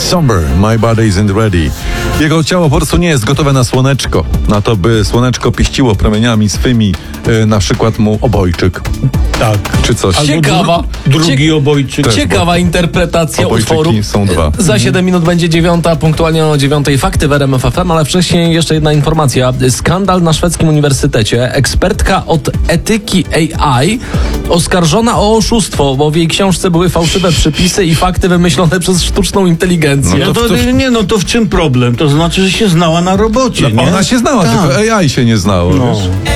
Somber, my body isn't ready. Jego ciało po prostu nie jest gotowe na słoneczko. Na to, by słoneczko pieściło promieniami swymi, na przykład mu obojczyk. Tak. Czy coś. Albo Ciekawa. drugi obojczyk. Też, Ciekawa interpretacja obojczyki utworu. są dwa. Za 7 minut będzie 9, punktualnie o 9 fakty w RMF FM, ale wcześniej jeszcze jedna informacja. Skandal na szwedzkim uniwersytecie. Ekspertka od etyki AI oskarżona o oszustwo, bo w jej książce były fałszywe przypisy i fakty wymyślone przez sztuczną inteligencję. No to w czym problem? To znaczy, że się znała na robocie, nie? Ona się znała, Tak. tylko AI się nie znało. No. Wiesz?